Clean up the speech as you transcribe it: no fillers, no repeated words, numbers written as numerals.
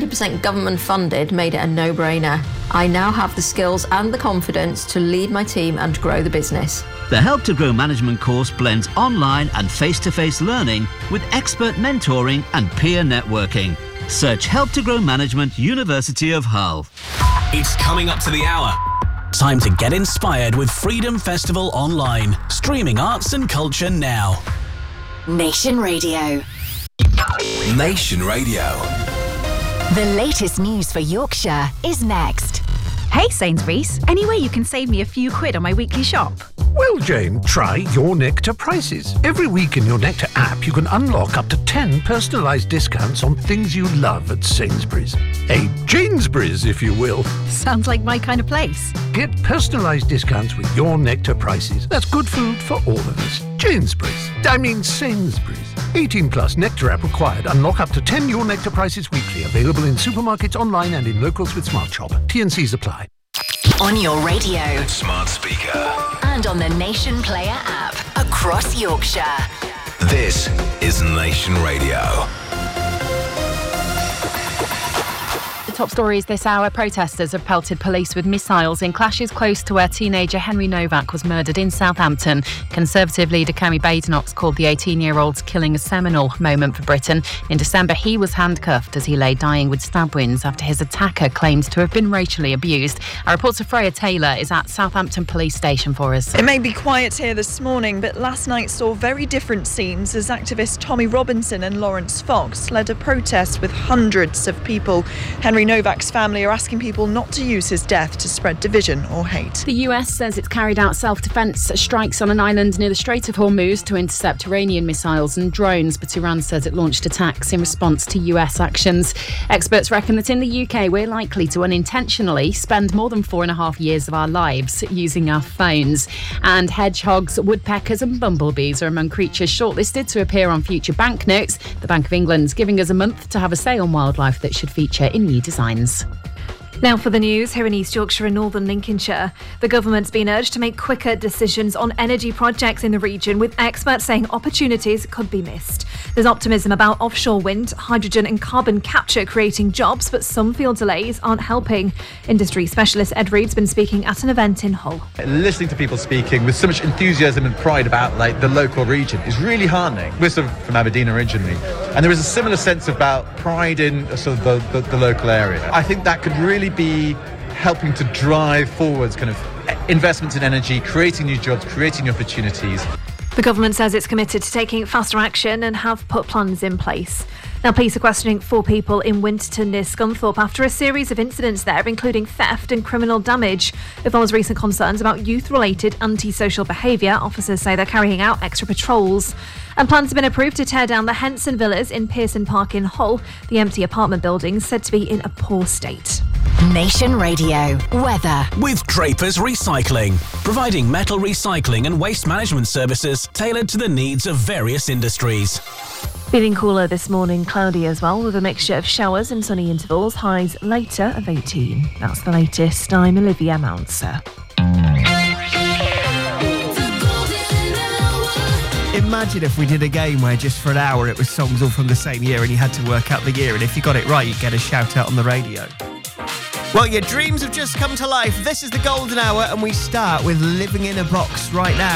100% government funded made it a no-brainer. I now have the skills and the confidence to lead my team and grow the business. The Help to Grow Management course blends online and face-to-face learning with expert mentoring and peer networking. Search Help to Grow Management, University of Hull. It's coming up to the hour. Time to get inspired with Freedom Festival Online. Streaming arts and culture now. Nation Radio. Nation Radio. The latest news for Yorkshire is next. Hey Sainsbury's, any way you can save me a few quid on my weekly shop? Well, Jane, try Your Nectar prices. Every week in Your Nectar app, you can unlock up to 10 personalised discounts on things you love at Sainsbury's. A Janesbury's, if you will. Sounds like my kind of place. Get personalised discounts with Your Nectar prices. That's good food for all of us. Sainsbury's. 18 plus Nectar app required. Unlock up to 10 Your Nectar prices weekly. Available in supermarkets, online and in locals with Smart Shop. T&Cs apply. On your radio. Smart speaker. And on the Nation Player app. Across Yorkshire. This is Nation Radio. Top stories this hour. Protesters have pelted police with missiles in clashes close to where teenager Henry Novak was murdered in Southampton. Conservative leader Kemi Badenoch called the 18-year-old's killing a seminal moment for Britain. In December, he was handcuffed as he lay dying with stab wounds after his attacker claimed to have been racially abused. Our reporter Freya Taylor is at Southampton Police Station for us. It may be quiet here this morning, but last night saw very different scenes as activists Tommy Robinson and Lawrence Fox led a protest with hundreds of people. Henry Novak's family are asking people not to use his death to spread division or hate. The US says it's carried out self-defence strikes on an island near the Strait of Hormuz to intercept Iranian missiles and drones, but Iran says it launched attacks in response to US actions. Experts reckon that in the UK we're likely to unintentionally spend more than 4.5 years of our lives using our phones. And hedgehogs, woodpeckers and bumblebees are among creatures shortlisted to appear on future banknotes. The Bank of England's giving us a month to have a say on wildlife that should feature in new designs. Now for the news, here in East Yorkshire and Northern Lincolnshire. The government's been urged to make quicker decisions on energy projects in the region, with experts saying opportunities could be missed. There's optimism about offshore wind, hydrogen and carbon capture creating jobs, but some feel delays aren't helping. Industry specialist Ed Reid's been speaking at an event in Hull. Listening to people speaking with so much enthusiasm and pride about the local region is really heartening. We're sort of from Aberdeen originally, and there is a similar sense about pride in sort of the local area. I think that could really be helping to drive forwards kind of investments in energy, creating new jobs, creating new opportunities. The government says it's committed to taking faster action and have put plans in place. Now, police are questioning 4 people in Winterton near Scunthorpe after a series of incidents there, including theft and criminal damage. It follows recent concerns about youth-related antisocial behaviour. Officers say they're carrying out extra patrols. And plans have been approved to tear down the Henson Villas in Pearson Park in Hull. The empty apartment building said to be in a poor state. Nation Radio. Weather. With Draper's Recycling. Providing metal recycling and waste management services tailored to the needs of various industries. Feeling cooler this morning, cloudy as well, with a mixture of showers and sunny intervals. Highs later of 18. That's the latest. I'm Olivia Mounser. Imagine if we did a game where just for an hour it was songs all from the same year and you had to work out the year, and if you got it right, you'd get a shout out on the radio. Well, your dreams have just come to life. This is the golden hour, and we start with Living in a Box right now.